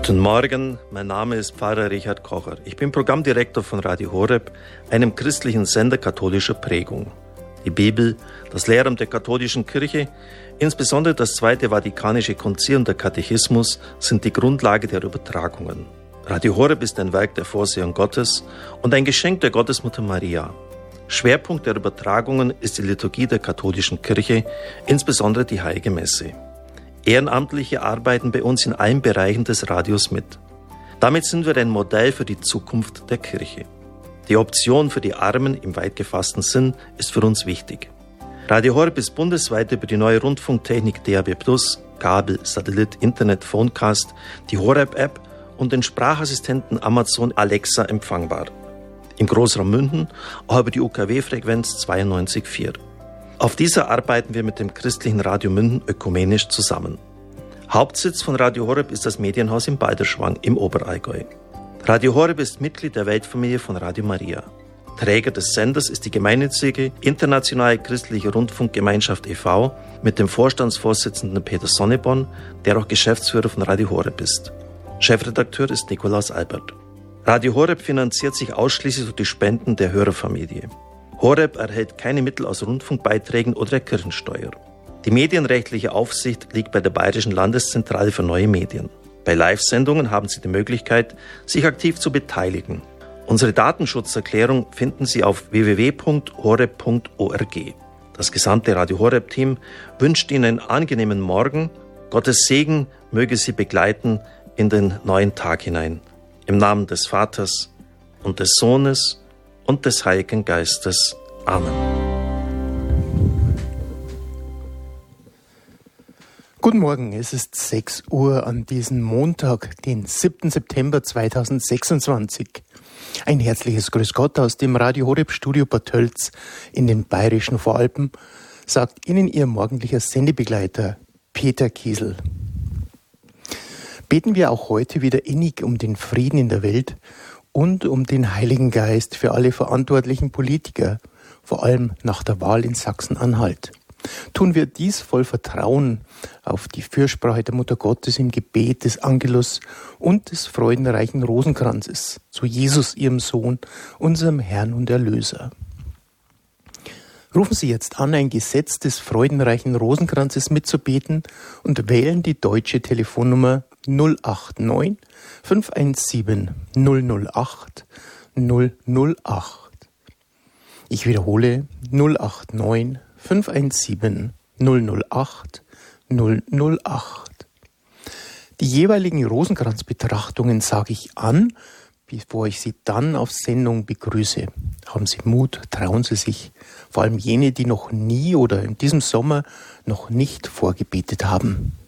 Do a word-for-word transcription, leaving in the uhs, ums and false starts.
Guten Morgen, mein Name ist Pfarrer Richard Kocher. Ich bin Programmdirektor von Radio Horeb, einem christlichen Sender katholischer Prägung. Die Bibel, das Lehramt der katholischen Kirche, insbesondere das Zweite Vatikanische Konzil und der Katechismus sind die Grundlage der Übertragungen. Radio Horeb ist ein Werk der Vorsehung Gottes und ein Geschenk der Gottesmutter Maria. Schwerpunkt der Übertragungen ist die Liturgie der katholischen Kirche, insbesondere die Heilige Messe. Ehrenamtliche arbeiten bei uns in allen Bereichen des Radios mit. Damit sind wir ein Modell für die Zukunft der Kirche. Die Option für die Armen im weit gefassten Sinn ist für uns wichtig. Radio Horeb ist bundesweit über die neue Rundfunktechnik D A B plus, Kabel, Satellit, Internet, Phonecast, die Horeb-App und den Sprachassistenten Amazon Alexa empfangbar. Im Großraum München auch über die U K W-Frequenz zweiundneunzig Komma vier. Auf dieser arbeiten wir mit dem christlichen Radio München ökumenisch zusammen. Hauptsitz von Radio Horeb ist das Medienhaus in Balderschwang im Oberallgäu. Radio Horeb ist Mitglied der Weltfamilie von Radio Maria. Träger des Senders ist die gemeinnützige Internationale Christliche Rundfunkgemeinschaft e V mit dem Vorstandsvorsitzenden Peter Sonneborn, der auch Geschäftsführer von Radio Horeb ist. Chefredakteur ist Nikolaus Albert. Radio Horeb finanziert sich ausschließlich durch die Spenden der Hörerfamilie. Horeb erhält keine Mittel aus Rundfunkbeiträgen oder der Kirchensteuer. Die medienrechtliche Aufsicht liegt bei der Bayerischen Landeszentrale für neue Medien. Bei Live-Sendungen haben Sie die Möglichkeit, sich aktiv zu beteiligen. Unsere Datenschutzerklärung finden Sie auf w w w punkt horeb punkt org. Das gesamte Radio Horeb-Team wünscht Ihnen einen angenehmen Morgen. Gottes Segen möge Sie begleiten in den neuen Tag hinein. Im Namen des Vaters und des Sohnes und des Heiligen Geistes. Amen. Guten Morgen, es ist sechs Uhr an diesem Montag, den siebten September zweitausendsechsundzwanzig. Ein herzliches Grüß Gott aus dem Radio Horeb Studio Bad Tölz in den Bayerischen Voralpen, sagt Ihnen Ihr morgendlicher Sendebegleiter Peter Kiesel. Beten wir auch heute wieder innig um den Frieden in der Welt und um den Heiligen Geist für alle verantwortlichen Politiker, vor allem nach der Wahl in Sachsen-Anhalt. Tun wir dies voll Vertrauen auf die Fürsprache der Mutter Gottes im Gebet des Angelus und des freudenreichen Rosenkranzes zu Jesus, ihrem Sohn, unserem Herrn und Erlöser. Rufen Sie jetzt an, ein Gesetz des freudenreichen Rosenkranzes mitzubeten und wählen die deutsche Telefonnummer null acht neun fünf eins sieben null null acht null null acht. Ich wiederhole null acht neun fünf eins sieben null null acht null null acht. Die jeweiligen Rosenkranzbetrachtungen sage ich an, bevor ich Sie dann auf Sendung begrüße. Haben Sie Mut, trauen Sie sich, vor allem jene, die noch nie oder in diesem Sommer noch nicht vorgebetet haben.